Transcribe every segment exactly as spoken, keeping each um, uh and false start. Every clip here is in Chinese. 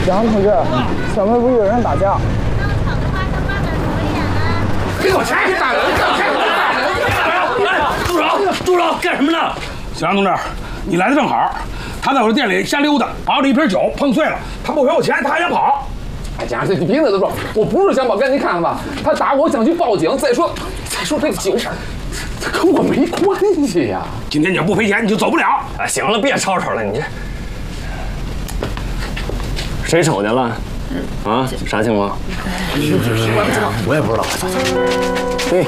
警察同志，小卖部有人打架。 吵的话，他骂的多一点啊！ 给我钱！打人！打人！ 住手！住手！干什么呢？ 小杨同志，你来的正好。他在我的店里瞎溜达，把我的一瓶酒碰碎了。他不赔我钱，他还想跑。 哎，警察，你凭什么说？我不是想跑，赶紧看看吧。他打我，想去报警。再说，再说这个酒，这跟我没关系呀。 今天你要不赔钱，你就走不了。 哎，行了，别吵吵了，你这谁瞅见了？啊，啥情况？ 我也不知道，我也不知道。 对，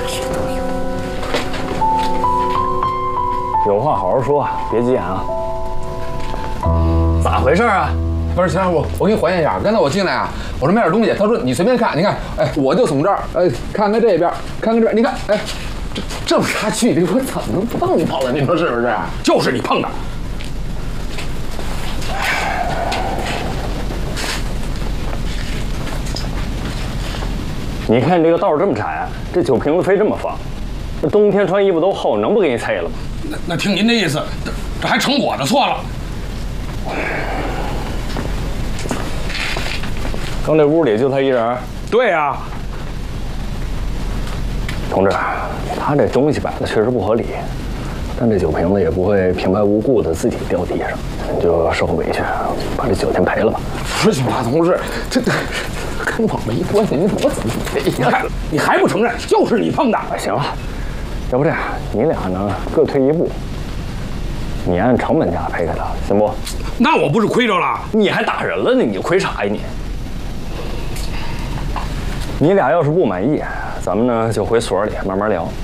有话好好说，别急眼啊。咋回事啊？ 不是，行，我我给你还原一下。刚才我进来啊，我说买点东西，他说你随便看，你看，哎，我就从这儿，哎，看看这边，看看这边，你看，哎，这这么差距离，我怎么能碰到了？你说是不是？ 就是你碰的。 你看你这个道这么窄，这酒瓶子非这么放，这冬天穿衣服都厚，能不给你啐了吗？ 那那听您的意思，这这还成我的错了。 刚这屋里就他一人。 对呀、啊， 同志，他这东西摆的确实不合理，但这酒瓶子也不会平白无故的自己掉地上，你就受委屈，把这酒钱赔了吧。 不是，警察同志，这这跟我没关系，你我怎么赔呀？ 你还不承认，就是你碰的。 哎，行了，要不这样，你俩呢各退一步，你按成本价赔给他，行不？ 那我不是亏着了？ 你还打人了呢，你亏啥呀你？你俩要是不满意，咱们呢就回所里慢慢聊。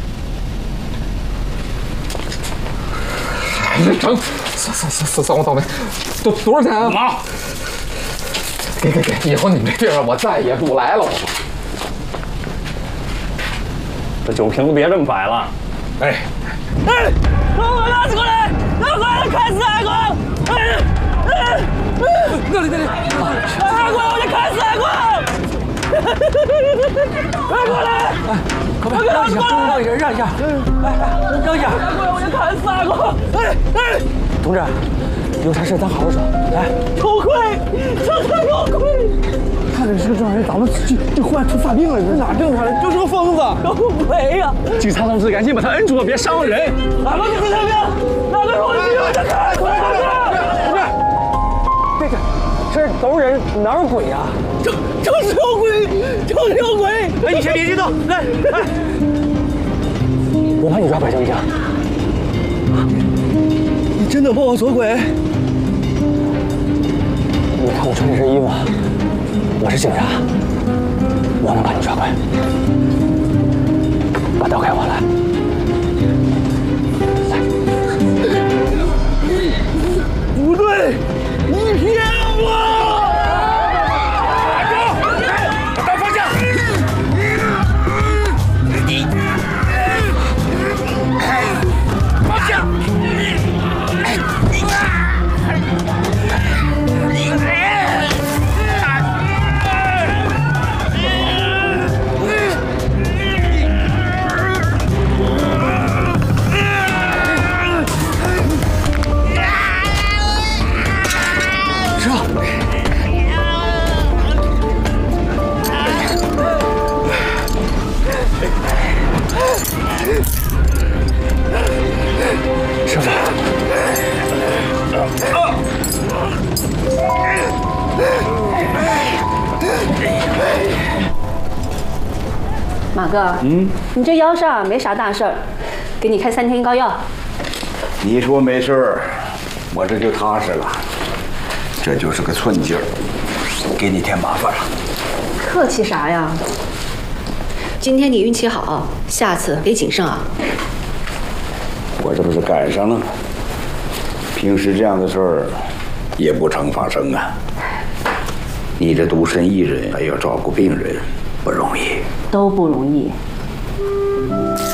成，算算算算算我倒霉，多多少钱啊？ 妈， 给给给，以后你们这地方我再也不来了。 这酒瓶子别这么摆了。 哎哎，把我拿过来，拿过来，砍死阿光！哎哎哎， 那里那里， 阿光，我就砍死阿光！快过来！ 哎，快快让一下，让一下，让一下！哎哎，让一下！ 阿光，我就砍死阿光！哎哎， 同志，有啥事咱好好说。来， 头盔，这是头盔！ 看着是个正常人，咋么就就忽然出发病了？这哪正常人？就是个疯子！ 要不赔呀！ 警察同志，赶紧把他摁住，别伤了人。 哪个是精神病？哪个是我的病？我就砍死他！ 这个这都是人，哪有鬼呀？ 就就是有鬼，就是有鬼！ 哎，你先别激动，来来， 我帮你抓拐就行。 你真的帮我捉鬼？ 你看我穿这身衣服，我是警察，我能把你抓拐。把刀给我来。 不对，你骗我！ 师傅， 马哥，嗯，你这腰上没啥大事儿，给你开三天膏药。 你说没事儿，我这就踏实了。这就是个寸劲儿，给你添麻烦了。 客气啥呀？今天你运气好，下次别谨慎啊。 我这不是赶上了吗？平时这样的事儿也不常发生啊。你这独身一人还要照顾病人，不容易。 都不容易。